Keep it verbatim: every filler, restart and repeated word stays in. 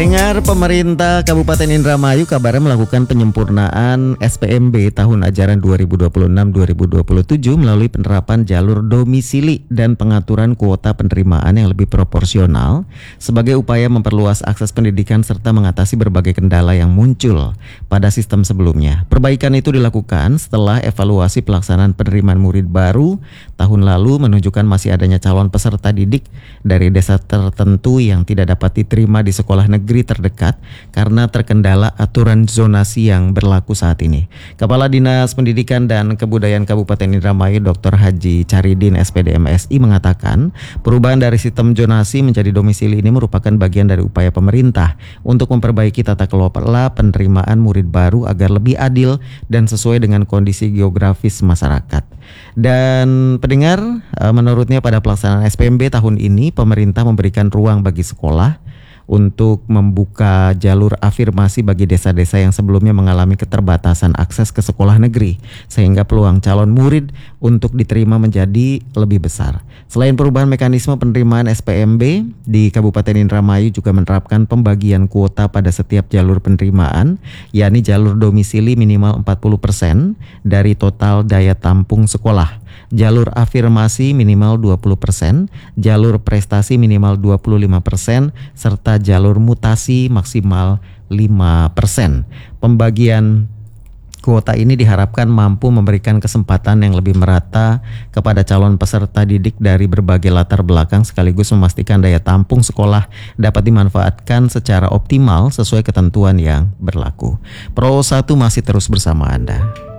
Pendengar, pemerintah Kabupaten Indramayu kabarnya melakukan penyempurnaan S P M B tahun ajaran dua ribu dua puluh enam dua ribu dua puluh tujuh melalui penerapan jalur domisili dan pengaturan kuota penerimaan yang lebih proporsional sebagai upaya memperluas akses pendidikan serta mengatasi berbagai kendala yang muncul pada sistem sebelumnya. Perbaikan itu dilakukan setelah evaluasi pelaksanaan penerimaan murid baru tahun lalu menunjukkan masih adanya calon peserta didik dari desa tertentu yang tidak dapat diterima di sekolah negeri terdekat karena terkendala aturan zonasi yang berlaku saat ini. Kepala Dinas Pendidikan dan Kebudayaan Kabupaten Indramayu Doktor Haji Caridin S P D M S I mengatakan perubahan dari sistem zonasi menjadi domisili ini merupakan bagian dari upaya pemerintah untuk memperbaiki tata kelola penerimaan murid baru agar lebih adil dan sesuai dengan kondisi geografis masyarakat. Dan pendengar, menurutnya pada pelaksanaan S P M B tahun ini pemerintah memberikan ruang bagi sekolah untuk membuka jalur afirmasi bagi desa-desa yang sebelumnya mengalami keterbatasan akses ke sekolah negeri, sehingga peluang calon murid untuk diterima menjadi lebih besar. Selain perubahan mekanisme penerimaan S P M B, di Kabupaten Indramayu juga menerapkan pembagian kuota pada setiap jalur penerimaan, yakni jalur domisili minimal empat puluh persen dari total daya tampung sekolah, jalur afirmasi minimal dua puluh persen, jalur prestasi minimal dua puluh lima persen, serta jalur mutasi maksimal lima persen. Pembagian kuota ini diharapkan mampu memberikan kesempatan yang lebih merata kepada calon peserta didik dari berbagai latar belakang sekaligus memastikan daya tampung sekolah dapat dimanfaatkan secara optimal sesuai ketentuan yang berlaku. Pro satu masih terus bersama Anda.